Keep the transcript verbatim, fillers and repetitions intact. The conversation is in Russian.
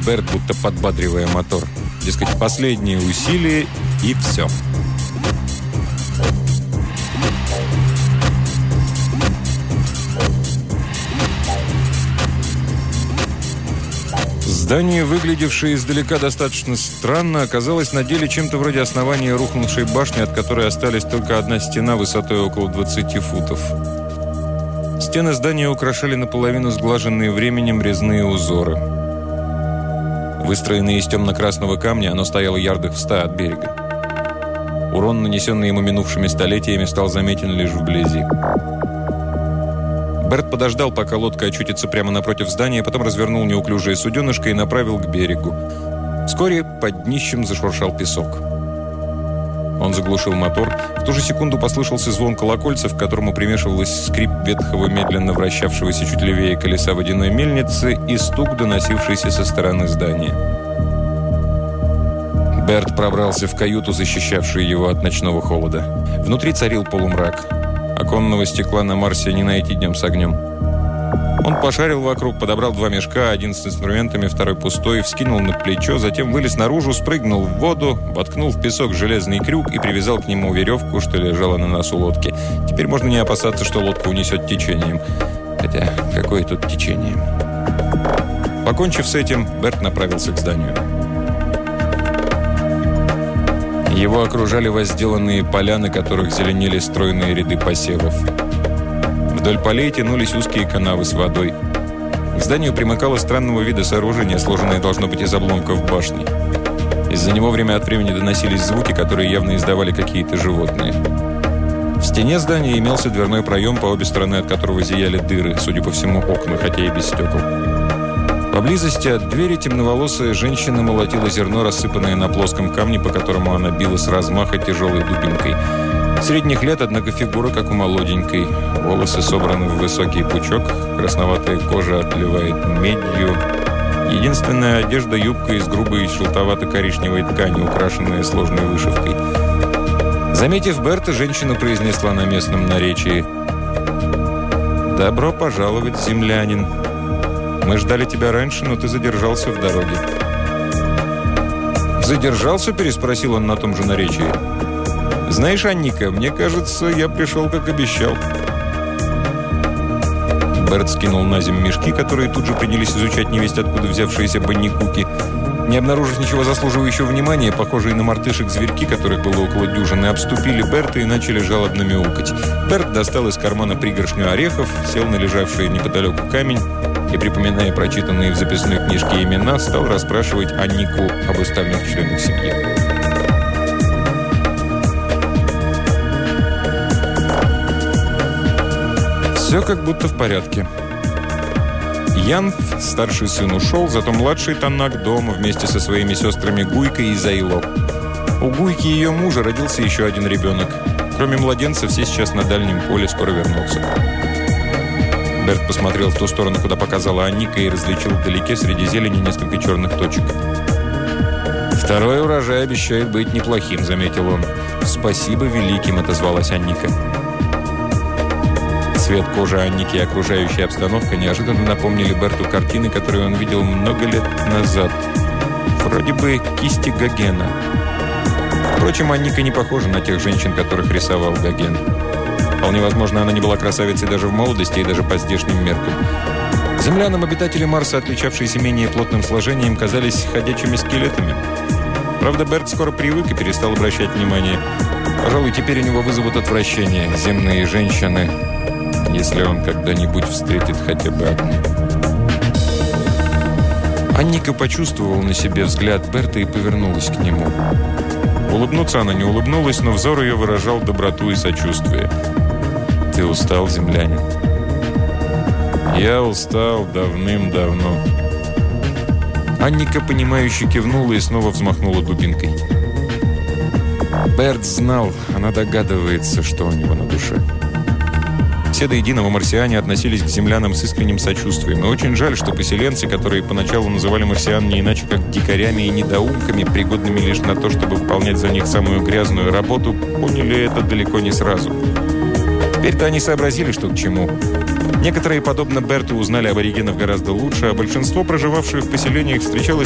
Берт, будто подбадривая мотор. Дескать, последние усилия и все. Здание, выглядевшее издалека достаточно странно, оказалось на деле чем-то вроде основания рухнувшей башни, от которой остались только одна стена высотой около двадцати футов. Стены здания украшали наполовину сглаженные временем резные узоры. Выстроенное из темно-красного камня, оно стояло ярдах в ста от берега. Урон, нанесенный ему минувшими столетиями, стал заметен лишь вблизи. Берт подождал, пока лодка очутится прямо напротив здания, потом развернул неуклюжее суденышко и направил к берегу. Вскоре под днищем зашуршал песок. Он заглушил мотор. В ту же секунду послышался звон колокольцев, к которому примешивалось скрип ветхого, медленно вращавшегося чуть левее колеса водяной мельницы и стук, доносившийся со стороны здания. Берт пробрался в каюту, защищавшую его от ночного холода. Внутри царил полумрак. Оконного стекла на Марсе не найти днем с огнем. Он пошарил вокруг, подобрал два мешка, один с инструментами, второй пустой, вскинул на плечо, затем вылез наружу, спрыгнул в воду, воткнул в песок железный крюк и привязал к нему веревку, что лежала на носу лодки. Теперь можно не опасаться, что лодку унесет течением. Хотя, какое тут течение? Покончив с этим, Берт направился к зданию. Его окружали возделанные поля, на которых зеленели стройные ряды посевов. Вдоль полей тянулись узкие канавы с водой. К зданию примыкало странного вида сооружение, сложенное должно быть из обломков башни. Из-за него время от времени доносились звуки, которые явно издавали какие-то животные. В стене здания имелся дверной проем, по обе стороны от которого зияли дыры, судя по всему, окна, хотя и без стекол. Поблизости от двери темноволосая женщина молотила зерно, рассыпанное на плоском камне, по которому она била с размаха тяжелой дубинкой. Средних лет, однако фигура как у молоденькой. Волосы собраны в высокий пучок, красноватая кожа отливает медью. Единственная одежда – юбка из грубой желтовато-коричневой ткани, украшенная сложной вышивкой. Заметив Берта, женщина произнесла на местном наречии: «Добро пожаловать, землянин. Мы ждали тебя раньше, но ты задержался в дороге». «Задержался?» – переспросил он на том же наречии. «Знаешь, Анника, мне кажется, я пришел, как обещал». Берт скинул на землю мешки, которые тут же принялись изучать невесть откуда взявшиеся банникуки. Не обнаружив ничего заслуживающего внимания, похожие на мартышек зверьки, которых было около дюжины, обступили Берта и начали жалобно мяукать. Берт достал из кармана пригоршню орехов, сел на лежавший неподалеку камень и, припоминая прочитанные в записной книжке имена, стал расспрашивать Аннику об остальных членах семьи. Все как будто в порядке. Янф, старший сын, ушел, зато младший Таннак дома вместе со своими сестрами Гуйкой и Зайло. У Гуйки и ее мужа родился еще один ребенок. Кроме младенца, все сейчас на дальнем поле, скоро вернутся. Берт посмотрел в ту сторону, куда показала Анника, и различил вдалеке среди зелени несколько черных точек. «Второй урожай обещает быть неплохим», — заметил он. «Спасибо великим», — отозвалась Анника. Цвет кожи Анники и окружающая обстановка неожиданно напомнили Берту картины, которые он видел много лет назад. Вроде бы кисти Гогена. Впрочем, Анника не похожа на тех женщин, которых рисовал Гоген. Вполне возможно, она не была красавицей даже в молодости и даже по здешним меркам. Землянам обитатели Марса, отличавшиеся менее плотным сложением, казались ходячими скелетами. Правда, Берт скоро привык и перестал обращать внимание. Пожалуй, теперь у него вызовут отвращение земные женщины, если он когда-нибудь встретит хотя бы одну. Анника почувствовала на себе взгляд Берта и повернулась к нему. Улыбнуться она не улыбнулась, но взор ее выражал доброту и сочувствие. «Ты устал, землянин?» «Я устал давным-давно». Анника, понимающе кивнула и снова взмахнула дубинкой. Берт знал, она догадывается, что у него на душе. Все до единого марсиане относились к землянам с искренним сочувствием. И очень жаль, что поселенцы, которые поначалу называли марсиан не иначе как дикарями и недоумками, пригодными лишь на то, чтобы выполнять за них самую грязную работу, поняли это далеко не сразу. Теперь-то они сообразили, что к чему. Некоторые, подобно Берту, узнали аборигенов гораздо лучше, а большинство проживавших в поселениях встречалось